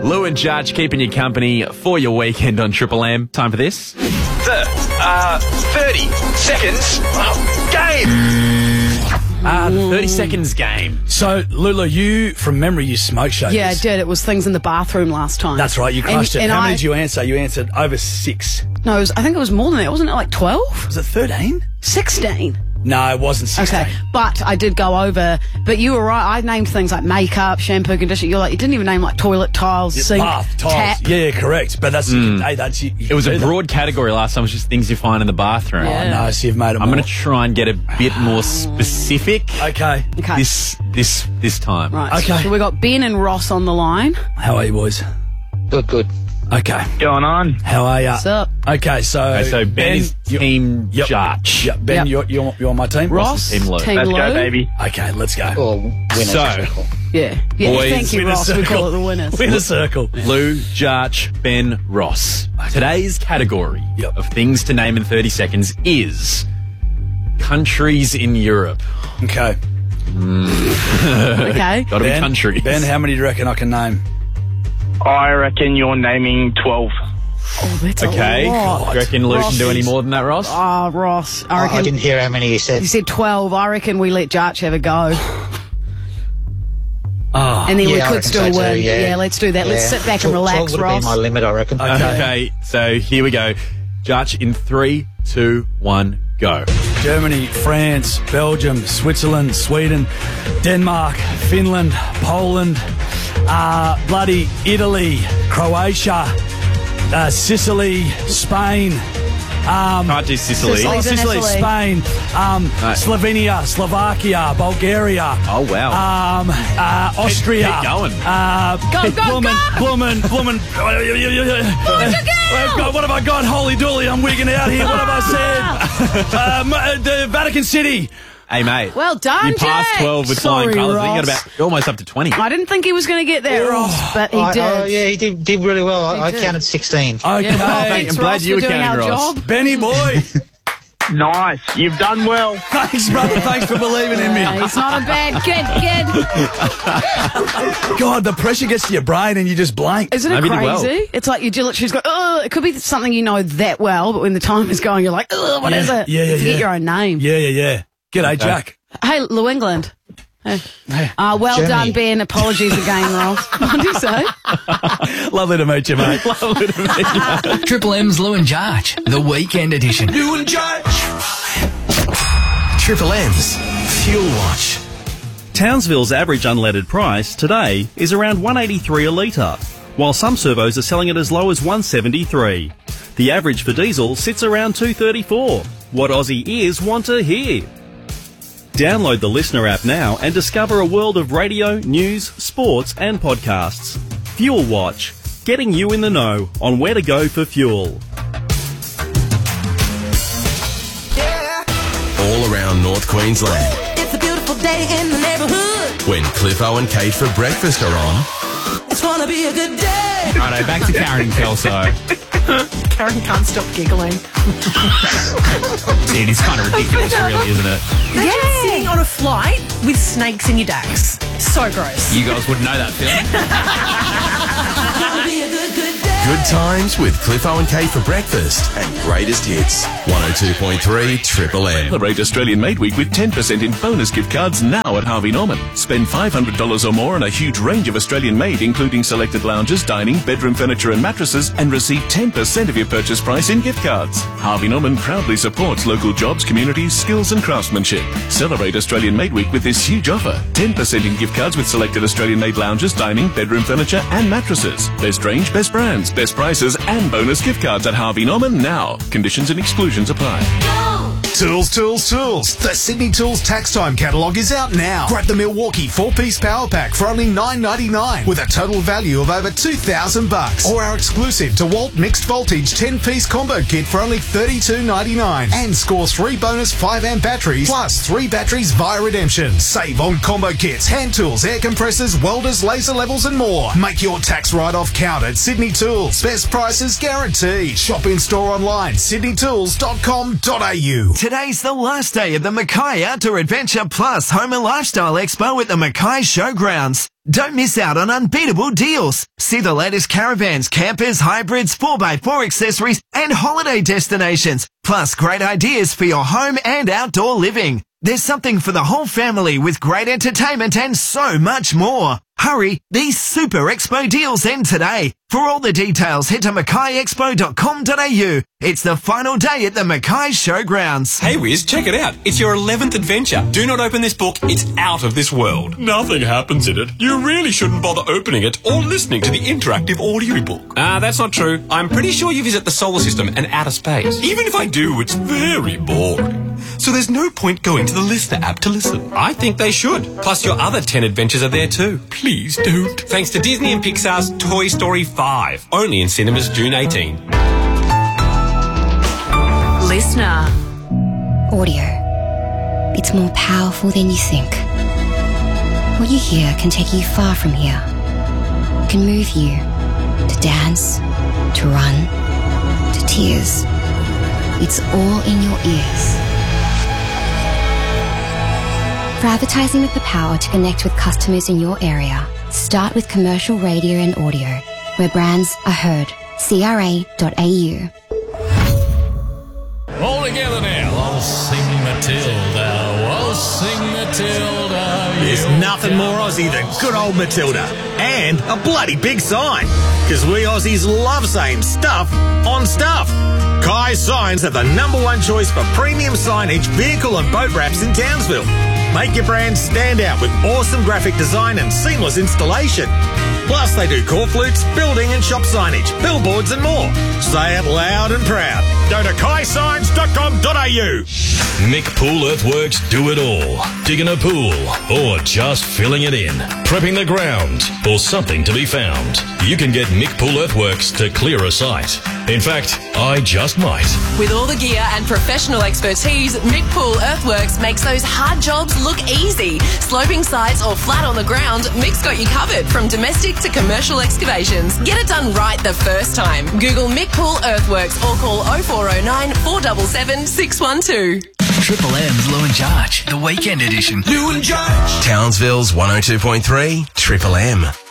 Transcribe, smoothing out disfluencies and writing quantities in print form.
Lou and Judge keeping you company for your weekend on Triple M. Time for this. 30 seconds game. 30 seconds game. So, Lulu, you, from memory, you smoke showed Yeah, I this. did. It was things in the bathroom last time. That's right, you crushed it. And How many did you answer? You answered over 6. No, I think it was more than that. Wasn't it like 12? Was it 13? 16. No, it wasn't 16. Okay, but I did go over. But you were right. I named things like makeup, shampoo, conditioner. You didn't even name like toilet tiles, sink, Bath, tiles. tap. Yeah, correct. But that's, hey, that's you It was a broad category last time. It was just things you find in the bathroom. Yeah. Oh, no, so you've made it I'm more. going to try and get a bit more specific Okay. Okay. this time. Right. Okay. So we got Ben and Ross on the line. How are you, boys? Good. Okay. Going on. How are you? What's up? Okay, so... Okay, so Ben is team Yep. Judge. Yeah, Ben, Yep. you're on my team? Ross, Team Lou. Team Let's Lou. go, baby. Okay, let's go. Or winner's So- circle. Yeah. Boys, Thank you, Winner's Ross. We circle. call it the winners. Winner circle. Lou, Judge, Ben, Ross. Today's category Yep. of things to name in 30 seconds is countries in Europe. Okay. Okay. Got to be countries. Ben, how many do you reckon I can name? I reckon you're naming 12. Oh, that's Okay. a lot. Do you reckon Lou can do any Ross. more than that, Ross? Ross. I reckon. I didn't hear how many you said. You said 12. I reckon we let Judge have a go. And then we Yeah, I could reckon still so win. too, yeah. Let's do that. Let's Yeah. sit back and 12 relax, would have Ross. been my limit, I reckon. Okay, so here we go. Judge in 3, 2, 1, go. Germany, France, Belgium, Switzerland, Sweden, Denmark, Finland, Poland, bloody Italy, Croatia, Sicily, Spain. Can't do Sicily. Sicily. Sicily, Italy. Spain, Slovenia, Slovakia, Bulgaria. Oh, wow. Austria. Keep going. Bloomin. What have I got? Holy dooly, I'm wigging out here. What have I said? The Vatican City. Hey, mate. Well done, You passed Jack. 12 with flying Sorry, colours. I think Ross. you're almost up to 20. I didn't think he was going to get that, Ross, but he did. Oh, yeah, he did really well. I did. counted 16. Okay. Yeah, well, thanks, I'm glad Ross, you for were doing counting, our Ross. job. Benny boy. Nice. You've done well. Thanks, brother. Thanks for believing in me. He's not a bad kid. God, the pressure gets to your brain and you just blank. Isn't it Maybe crazy? they will. It's like you literally go, oh, it could be something you know that well, but when the time is going, you're like, oh, what is it? Yeah. Forget your own name. Yeah. G'day, Jack. Hey, New England. Well Germany. done, Ben. Apologies again, Ross. What did you say? Lovely to meet you, mate. Triple M's Lou and Judge, the weekend edition. You and Judge. Triple M's Fuel Watch. Townsville's average unleaded price today is around $1.83 a litre, while some servos are selling it as low as $1.73. The average for diesel sits around $2.34. What Aussie ears want to hear. Download the Listener app now and discover a world of radio, news, sports and podcasts. Fuel Watch, getting you in the know on where to go for fuel. All around North Queensland. It's a beautiful day in the neighborhood. When Cliffo and Kate for breakfast are on. It's gonna be a good day. Righto, back to Karen and Kelso. Karen can't stop giggling. It is kind of ridiculous, really, isn't it? Imagine sitting on a flight with snakes in your dax. So gross. You guys wouldn't know that feeling. Gonna be a good day. Good times with Cliffo and Kate for breakfast and greatest hits. 102.3 Triple M. Celebrate Australian Made Week with 10% in bonus gift cards now at Harvey Norman. Spend $500 or more on a huge range of Australian made, including selected lounges, dining, bedroom furniture and mattresses, and receive 10% of your purchase price in gift cards. Harvey Norman proudly supports local jobs, communities, skills and craftsmanship. Celebrate Australian Made Week with this huge offer. 10% in gift cards with selected Australian made lounges, dining, bedroom furniture and mattresses. Best range, best brands, best prices and bonus gift cards at Harvey Norman now. Conditions and exclusions apply. Tools. The Sydney Tools Tax Time catalogue is out now. Grab the Milwaukee 4-piece power pack for only $9.99 with a total value of over $2,000. Or our exclusive DeWalt mixed voltage 10-piece combo kit for only $32.99. And score 3 bonus 5-amp batteries plus 3 batteries via redemption. Save on combo kits, hand tools, air compressors, welders, laser levels and more. Make your tax write-off count at Sydney Tools. Best prices guaranteed. Shop in store online, sydneytools.com.au. Today's the last day of the Mackay Outdoor Adventure Plus Home and Lifestyle Expo at the Mackay Showgrounds. Don't miss out on unbeatable deals. See the latest caravans, campers, hybrids, 4x4 accessories, and holiday destinations. Plus great ideas for your home and outdoor living. There's something for the whole family with great entertainment and so much more. Hurry, these super expo deals end today. For all the details, head to mackayexpo.com.au. It's the final day at the Mackay Showgrounds. Hey Wiz, check it out. It's your 11th adventure. Do not open this book. It's out of this world. Nothing happens in it. You really shouldn't bother opening it or listening to the interactive audiobook. That's not true. I'm pretty sure you visit the solar system and outer space. Even if I do, it's very boring. So there's no point going to the Listener app to listen. I think they should. Plus your other 10 adventures are there too. Please don't. Thanks to Disney and Pixar's Toy Story 5. Only in cinemas June 18. Listener. Audio. It's more powerful than you think. What you hear can take you far from here. It can move you to dance, to run, to tears. It's all in your ears. For advertising with the power to connect with customers in your area, start with commercial radio and audio, where brands are heard. CRA.au. All together now. Oh, sing Matilda. Oh, sing Matilda. There's nothing more Aussie than good old Matilda. And a bloody big sign. Because we Aussies love saying stuff on stuff. Kai Signs are the #1 choice for premium signage, vehicle and boat wraps in Townsville. Make your brand stand out with awesome graphic design and seamless installation. Plus, they do core flutes, building and shop signage, billboards and more. Say it loud and proud. Go to kaisigns.com.au. Mick Pool Earthworks do it all. Digging a pool or just filling it in. Prepping the ground or something to be found. You can get Mick Pool Earthworks to clear a site. In fact, I just might. With all the gear and professional expertise, Mick Pool Earthworks makes those hard jobs look easy. Sloping sites or flat on the ground, Mick's got you covered from domestic to commercial excavations. Get it done right the first time. Google Mick Pool Earthworks or call 0409 477 612. Triple M's Lou and Jarch, the weekend edition. Lou and Jarch. Townsville's 102.3 Triple M.